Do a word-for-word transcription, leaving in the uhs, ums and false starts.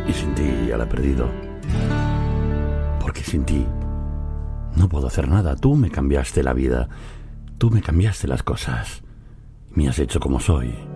Y sin ti ya la he perdido. Porque sin ti no puedo hacer nada. Tú me cambiaste la vida. Tú me cambiaste las cosas. Me has hecho como soy.